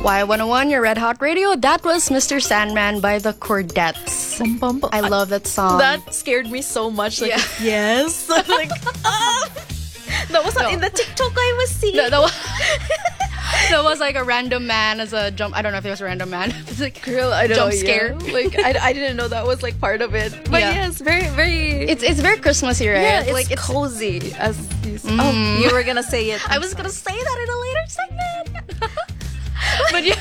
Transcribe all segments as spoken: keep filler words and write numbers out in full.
Y one oh one, your Red Hot Radio. That was Mister Sandman by the Cordettes. Bum, bum, bum. I love that song. That scared me so much. Like, Yeah. yes. like, ah. That was not No. in the TikTok I was seeing. that, that was, that was like a random man as a jump. I don't know if it was a random man. It's like Girl, I don't jump know, scare. yeah. Like, I, I didn't know that was like part of it. But Yeah. yes, very, very. It's it's very Christmassy, right? yeah, it's like it's. cozy. As you said. Oh, you were gonna say it. I was gonna say that in a later segment. but yeah.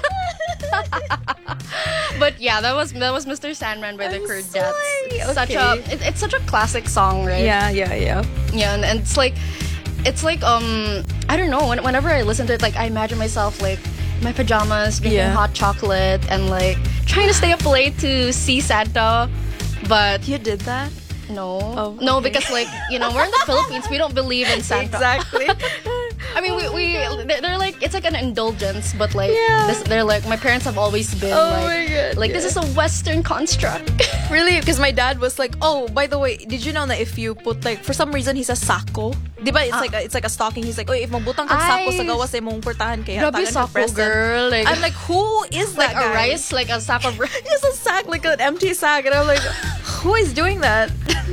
But yeah, that was that was Mister Sandman by the I'm Cordettes. sorry. It's such Okay. a it, it's such a classic song, right? Yeah, yeah, yeah. Yeah, and, and it's like it's like um I don't know. When, whenever I listen to it, like I imagine myself like in my pajamas drinking Yeah. hot chocolate and like trying to stay up late to see Santa, but You did that? no, Oh, no, okay. because like you know we're in the Philippines, we don't believe in Santa. Exactly. I mean, we, we they're they're like it's like an indulgence, but like Yeah. this, they're like my parents have always been Oh like my God, like this yeah. is a Western construct. Really? Because my dad was like, oh, by the way, did you know that if you put like, for some reason, he says sako? Diba? It's like a, it's like a stocking. He's like, oh, if magbutang kag sako Ay. sa gawas ay mong portahan kaya Grabe tagan kag sako, present. girl. Like, I'm like, who is like that a guy? rice, like a sack of rice. Just a sack, like an empty sack, and I'm like, who is doing that?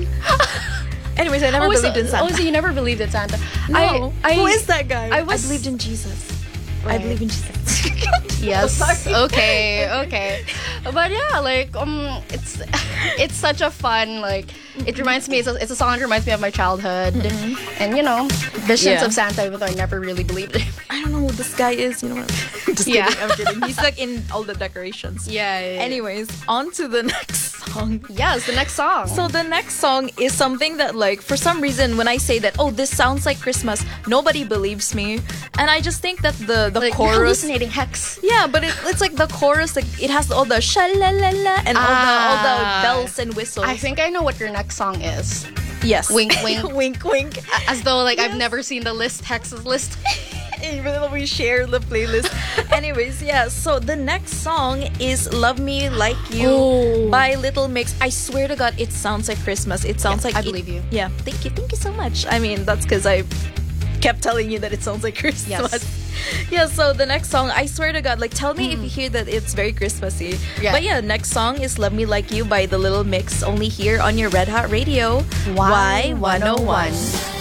Anyways, I never Oh, so, believed in Santa. oh, so you never believed in Santa? No. I, I, who is that guy? I was- believed in Jesus. I Right. believe in Jesus. Yes. Oh, sorry. Okay. Okay. But yeah, like um, it's it's such a fun like. It reminds me. It's a, it's a song that reminds me of my childhood, and you know, visions Yeah. of Santa. Even though I never really believed it. I don't know who this guy is. You know what? Just Yeah. kidding. I'm kidding. He's like in all the decorations. Yeah. yeah, yeah. Anyways, on to the next song. Yes, the next song. So the next song is something that like for some reason when I say that, oh, this sounds like Christmas, nobody believes me. And I just think that the the like, you're chorus, hallucinating hex. yeah, but it, it's like the chorus, like it has all the sha-la-la-la and all the all the Ah. bells and whistles. I think I know what your next song is. yes. Wink, wink. wink, wink. As though like I've Yes. never seen the list, Hex's list. Even though we share the playlist. Anyways, yeah. So the next song is "Love Me Like You" Oh. by Little Mix. I swear to God, it sounds like Christmas. It sounds Yeah, like I believe it- you. Yeah, thank you, thank you so much. I mean, that's because I kept telling you that it sounds like Christmas. Yes. Yeah. So the next song, I swear to God, like tell me if you hear that it's very Christmassy. Yeah. But yeah, next song is "Love Me Like You" by the Little Mix. Only here on your Red Hot Radio. Y one oh one.